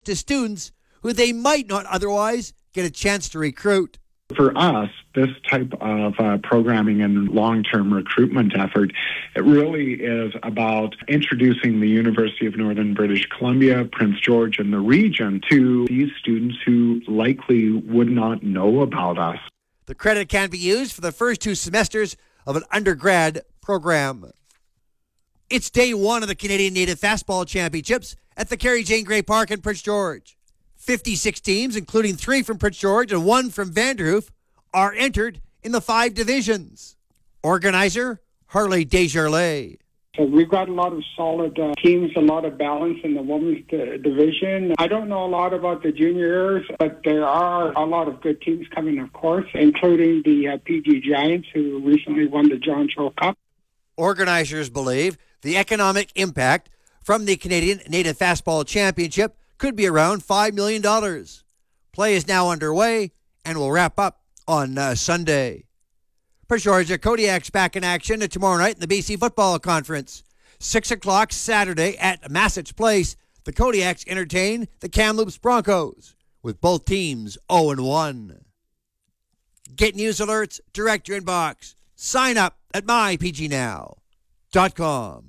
to students who they might not otherwise get a chance to recruit. For us, this type of programming and long-term recruitment effort, it really is about introducing the University of Northern British Columbia, Prince George, and the region to these students who likely would not know about us. The credit can be used for the first 2 semesters of an undergrad program. It's day 1 of the Canadian Native Fastball Championships at the Carrie Jane Gray Park in Prince George. 56 teams, including 3 from Prince George and 1 from Vanderhoof, are entered in the 5 divisions. Organizer, Harley Desjardins. So we've got a lot of solid teams, a lot of balance in the women's division. I don't know a lot about the juniors, but there are a lot of good teams coming, of course, including the PG Giants, who recently won the John Cho Cup. Organizers believe the economic impact from the Canadian Native Fastball Championship could be around $5 million. Play is now underway and will wrap up on Sunday. Prince George, Kodiak's back in action tomorrow night in the BC Football Conference. 6 o'clock Saturday at Massich Place, the Kodiaks entertain the Kamloops Broncos, with both teams 0-1. Get news alerts direct to your inbox. Sign up at mypgnow.com.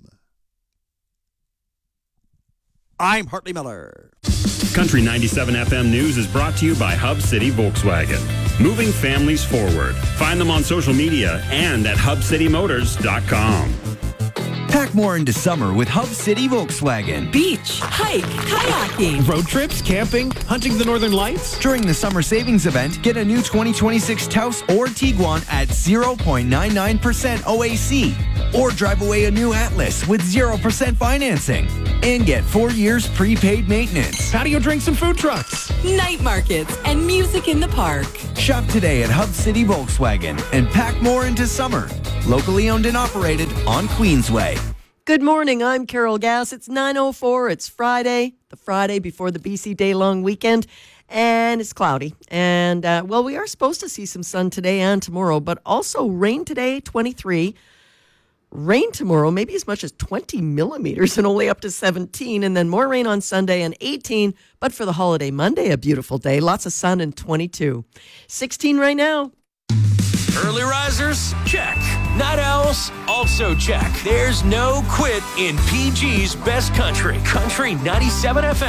I'm Hartley Miller. Country 97 FM News is brought to you by Hub City Volkswagen. Moving families forward. Find them on social media and at hubcitymotors.com. Pack more into summer with Hub City Volkswagen. Beach, hike, kayaking, road trips, camping, hunting the Northern Lights. During the summer savings event, get a new 2026 Taos or Tiguan at 0.99% OAC. Or drive away a new Atlas with 0% financing. And get 4 years prepaid maintenance. Patio drinks and food trucks. Night markets and music in the park. Shop today at Hub City Volkswagen and pack more into summer. Locally owned and operated on Queensway. Good morning, I'm Carol Gass. It's 9:04. It's Friday, the Friday before the BC Day-long weekend, and it's cloudy. And, we are supposed to see some sun today and tomorrow, but also rain today, 23. Rain tomorrow, maybe as much as 20 millimeters and only up to 17. And then more rain on Sunday and 18. But for the holiday Monday, a beautiful day. Lots of sun and 22. 16 right now. Early risers? Check. Night owls? Also check. There's no quit in PG's best country. Country 97 FM.